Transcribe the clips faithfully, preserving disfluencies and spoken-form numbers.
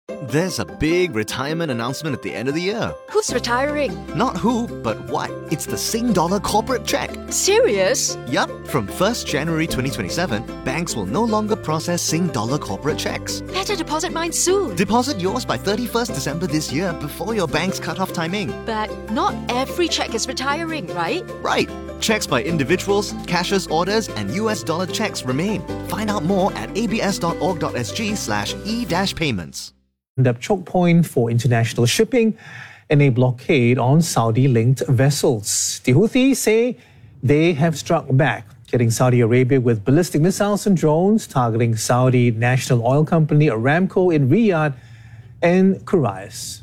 There's a big retirement announcement at the end of the year. Who's retiring? Not who, but what. It's the Sing Dollar Corporate Check. Serious? Yup. From first January twenty twenty-seven, banks will no longer process Sing Dollar Corporate Checks. Better deposit mine soon. Deposit yours by thirty-first December this year before your bank's cut-off timing. But not every check is retiring, right? Right. Checks by individuals, cashless orders, and U S dollar checks remain. Find out more at abs.org.sg slash e-payments. The choke point for international shipping and a blockade on Saudi-linked vessels. The Houthis say they have struck back, hitting Saudi Arabia with ballistic missiles and drones, targeting Saudi national oil company Aramco in Riyadh and Quraysh.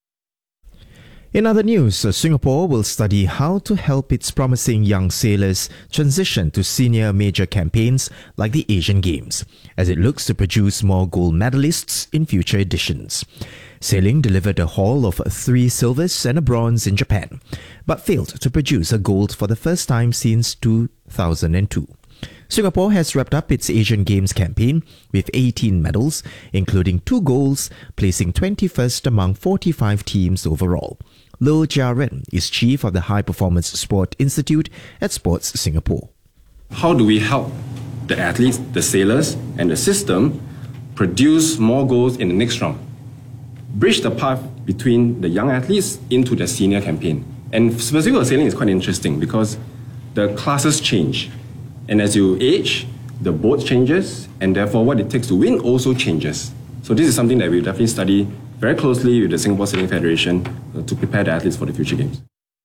In other news, Singapore will study how to help its promising young sailors transition to senior major campaigns like the Asian Games, as it looks to produce more gold medalists in future editions. Sailing delivered a haul of three silvers and a bronze in Japan, but failed to produce a gold for the first time since two thousand two. Singapore has wrapped up its Asian Games campaign with eighteen medals, including two golds, placing twenty-first among forty-five teams overall. Loh Jia Ren is chief of the High Performance Sport Institute at Sports Singapore. How do we help the athletes, the sailors, and the system produce more goals in the next round? Bridge the path between the young athletes into the senior campaign. And specifically sailing is quite interesting because the classes change. And as you age, the boat changes, and therefore what it takes to win also changes. So this is something that we definitely study very closely with the Singapore Sailing Federation uh, to prepare the athletes for the future games.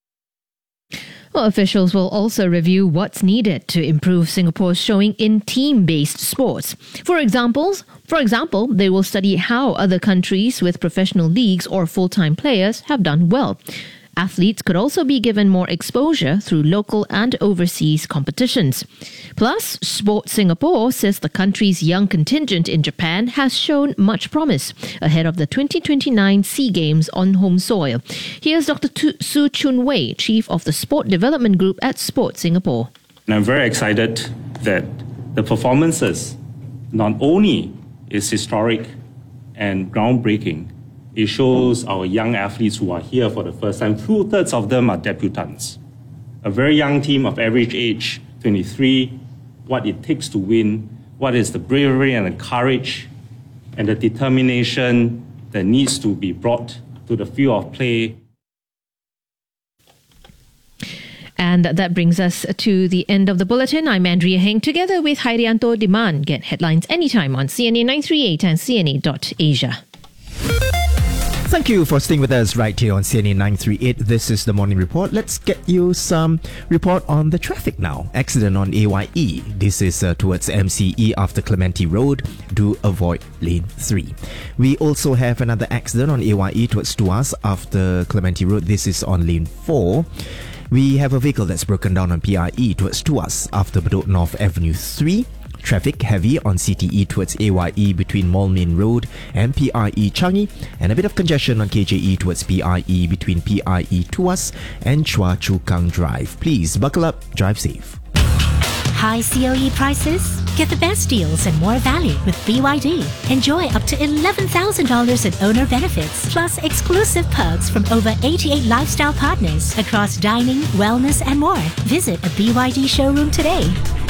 Well, officials will also review what's needed to improve Singapore's showing in team-based sports. For examples, for example, they will study how other countries with professional leagues or full-time players have done well. Athletes could also be given more exposure through local and overseas competitions. Plus, Sport Singapore says the country's young contingent in Japan has shown much promise ahead of the twenty twenty-nine SEA Games on home soil. Here's Doctor Tu- Su Chun Wei, Chief of the Sport Development Group at Sport Singapore. And I'm very excited that the performances not only is historic and groundbreaking, it shows our young athletes who are here for the first time. Two-thirds of them are debutants. A very young team of average age, twenty-three, what it takes to win, what is the bravery and the courage and the determination that needs to be brought to the field of play. And that brings us to the end of the bulletin. I'm Andrea Heng, together with Hairianto Diman. Get headlines anytime on C N A nine three eight and C N A dot asia. Thank you for staying with us right here on C N A nine three eight. This is the Morning Report. Let's get you some report on the traffic now. Accident on A Y E. This is uh, towards M C E after Clementi Road. Do avoid lane three. We also have another accident on A Y E towards Tuas after Clementi Road. This is on lane four. We have a vehicle that's broken down on P I E towards Tuas after Bedok North Avenue three. Traffic heavy on C T E towards A Y E between Mall Main Road and P I E Changi, and a bit of congestion on K J E towards P I E between P I E Tuas and Chua Chu Kang Drive. Please buckle up, drive safe. High C O E prices? Get the best deals and more value with B Y D. Enjoy up to eleven thousand dollars in owner benefits, plus exclusive perks from over eighty-eight lifestyle partners across dining, wellness, and more. Visit a B Y D showroom today.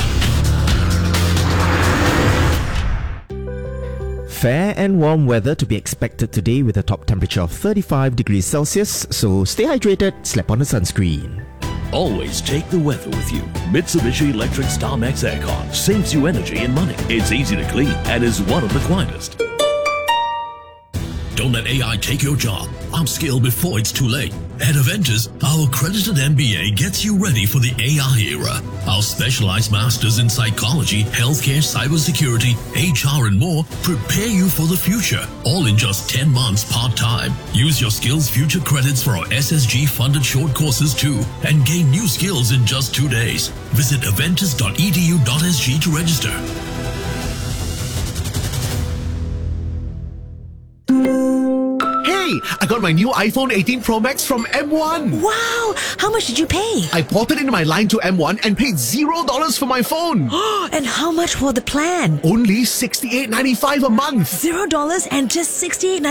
Fair and warm weather to be expected today with a top temperature of thirty-five degrees Celsius, so stay hydrated, slap on a sunscreen. Always take the weather with you. Mitsubishi Electric StarMax Aircon saves you energy and money. It's easy to clean and is one of the quietest. Don't let A I take your job. Upskill before it's too late. At Aventus, our accredited M B A gets you ready for the A I era. Our specialized masters in psychology, healthcare, cybersecurity, H R and more prepare you for the future. All in just ten months part-time. Use your Skills Future credits for our S S G funded short courses too and gain new skills in just two days. Visit aventus dot e d u dot s g to register. I got my new iPhone eighteen Pro Max from M one. Wow! How much did you pay? I ported in my line to M one and paid zero dollars for my phone. And how much for the plan? Only sixty-eight ninety-five a month. Zero dollars and just sixty-eight